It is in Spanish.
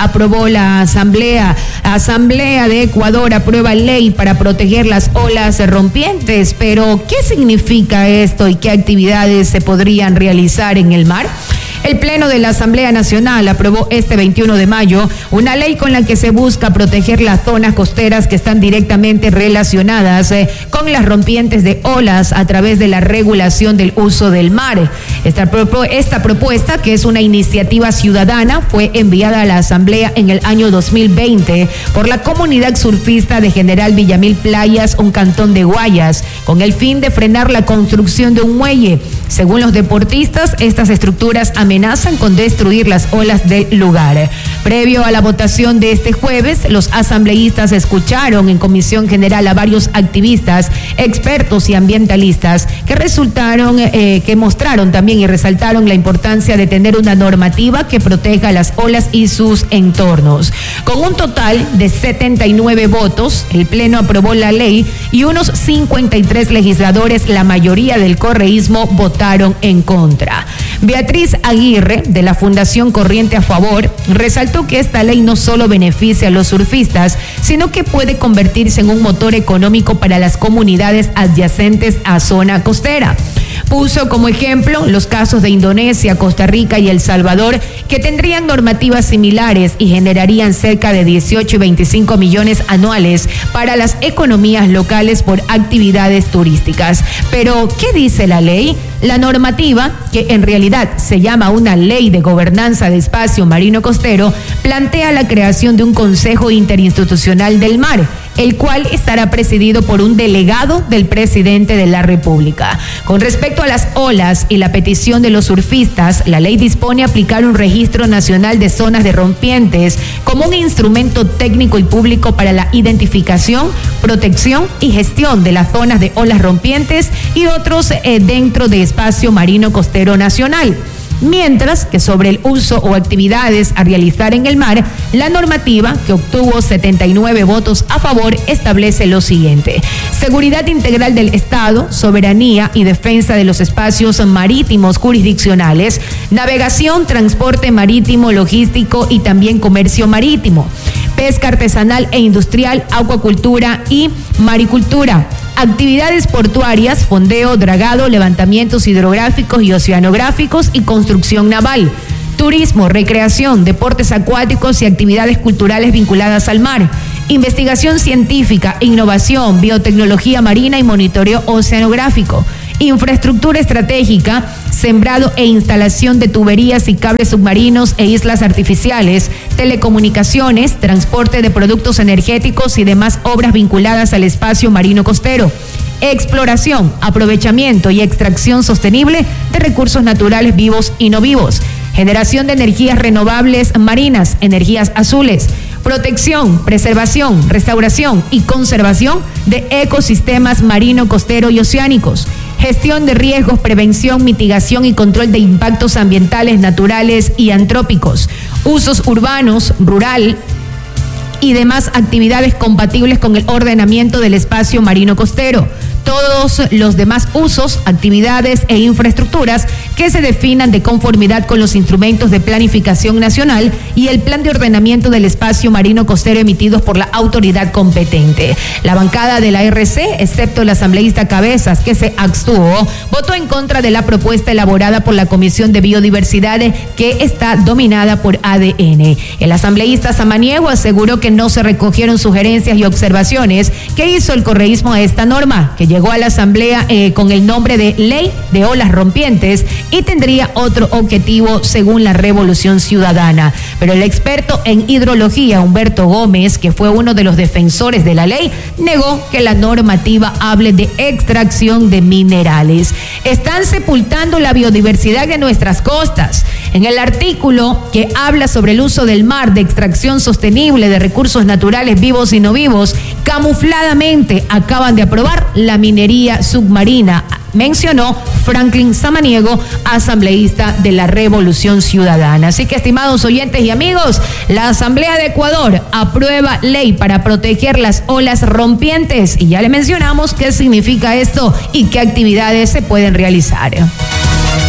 aprobó la Asamblea de Ecuador aprueba ley para proteger las olas rompientes, pero ¿qué significa esto y qué actividades se podrían realizar en el mar? El Pleno de la Asamblea Nacional aprobó este 21 de mayo una ley con la que se busca proteger las zonas costeras que están directamente relacionadas con las rompientes de olas a través de la regulación del uso del mar. Esta propuesta, que es una iniciativa ciudadana, fue enviada a la Asamblea en el año 2020 por la comunidad surfista de General Villamil Playas, un cantón de Guayas, con el fin de frenar la construcción de un muelle. Según los deportistas, estas estructuras amenazan con destruir las olas del lugar. Previo a la votación de este jueves, los asambleístas escucharon en Comisión General a varios activistas, expertos y ambientalistas que mostraron también y resaltaron la importancia de tener una normativa que proteja las olas y sus entornos. Con un total de 79 votos, el Pleno aprobó la ley y unos 53 legisladores, la mayoría del correísmo, votaron en contra. Beatriz Aguirre, de la Fundación Corriente a Favor, resaltó que esta ley no solo beneficia a los surfistas, sino que puede convertirse en un motor económico para las comunidades adyacentes a zona costera. Puso como ejemplo los casos de Indonesia, Costa Rica y El Salvador, que tendrían normativas similares y generarían cerca de 18 y 25 millones anuales para las economías locales por actividades turísticas. Pero, ¿qué dice la ley? La normativa, que en realidad se llama una ley de gobernanza de espacio marino costero, plantea la creación de un Consejo Interinstitucional del Mar, el cual estará presidido por un delegado del presidente de la República. Con respecto a las olas y la petición de los surfistas, la ley dispone aplicar un registro nacional de zonas de rompientes como un instrumento técnico y público para la identificación, protección y gestión de las zonas de olas rompientes y otros dentro de espacio marino costero nacional. Mientras que sobre el uso o actividades a realizar en el mar, la normativa, que obtuvo 79 votos a favor, establece lo siguiente: seguridad integral del Estado, soberanía y defensa de los espacios marítimos jurisdiccionales, navegación, transporte marítimo, logístico y también comercio marítimo, pesca artesanal e industrial, acuacultura y maricultura, actividades portuarias, fondeo, dragado, levantamientos hidrográficos y oceanográficos y construcción naval, turismo, recreación, deportes acuáticos y actividades culturales vinculadas al mar, investigación científica, innovación, biotecnología marina y monitoreo oceanográfico, infraestructura estratégica, sembrado e instalación de tuberías y cables submarinos e islas artificiales, telecomunicaciones, transporte de productos energéticos y demás obras vinculadas al espacio marino costero, exploración, aprovechamiento y extracción sostenible de recursos naturales vivos y no vivos, generación de energías renovables marinas, energías azules, protección, preservación, restauración y conservación de ecosistemas marino, costero y oceánicos, gestión de riesgos, prevención, mitigación y control de impactos ambientales, naturales y antrópicos, usos urbanos, rural y demás actividades compatibles con el ordenamiento del espacio marino costero. Todos los demás usos, actividades e infraestructuras que se definan de conformidad con los instrumentos de planificación nacional y el plan de ordenamiento del espacio marino costero emitidos por la autoridad competente. La bancada de la RC, excepto el asambleísta Cabezas, que se abstuvo, votó en contra de la propuesta elaborada por la Comisión de Biodiversidad, que está dominada por ADN. El asambleísta Samaniego aseguró que no se recogieron sugerencias y observaciones que hizo el correísmo a esta norma, que llegó a la Asamblea con el nombre de Ley de Olas Rompientes y tendría otro objetivo según la Revolución Ciudadana. Pero el experto en hidrología, Humberto Gómez, que fue uno de los defensores de la ley, negó que la normativa hable de extracción de minerales. Están sepultando la biodiversidad de nuestras costas. En el artículo que habla sobre el uso del mar de extracción sostenible de recursos naturales vivos y no vivos, camufladamente acaban de aprobar la minería submarina, mencionó Franklin Samaniego, asambleísta de la Revolución Ciudadana. Así que, estimados oyentes y amigos, la Asamblea de Ecuador aprueba ley para proteger las olas rompientes y ya le mencionamos qué significa esto y qué actividades se pueden realizar.